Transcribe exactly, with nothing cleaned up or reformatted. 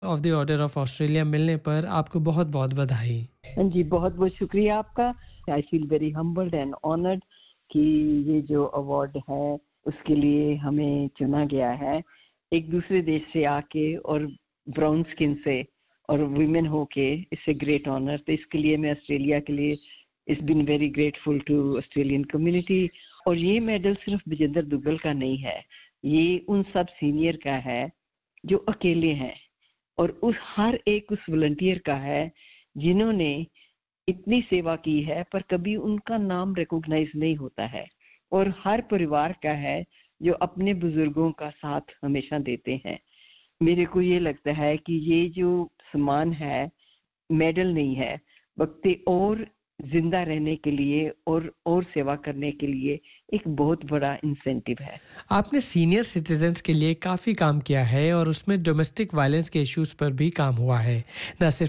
Of the order of Australia मिलने पर आपको बहुत-बहुत बधाई। हाँ जी, बहुत-बहुत शुक्रिया आपका। I feel very humbled and honoured कि ये जो अवार्ड है, उसके लिए हमें चुना गया है। एक दूसरे देश से आके और ब्राउन स्किन से और वुमेन होके, इट्स अ ग्रेट ऑनर। तो इसके लिए मैं ऑस्ट्रेलिया के लिए it's been very grateful to Australian community. और ये मेडल सिर्फ विजेंदर दुग्गल का नहीं है, ये उन सब सीनियर का है जो अकेले हैं, और उस हर एक उस वॉलंटियर का है जिन्होंने इतनी सेवा की है पर कभी उनका नाम रिकॉग्नाइज नहीं होता है। और हर परिवार का है जो अपने बुजुर्गों का साथ हमेशा देते हैं। मेरे को ये लगता है कि ये जो सम्मान है, मेडल नहीं है, बल्कि और जिंदा रहने के लिए और और सेवा करने के लिए एक बहुत बड़ा इंसेंटिव है। आपने सीनियर सिटीजन्स के लिए काफ़ी काम किया है और उसमें डोमेस्टिक वायलेंस के इश्यूज पर भी काम हुआ है। न सिर्फ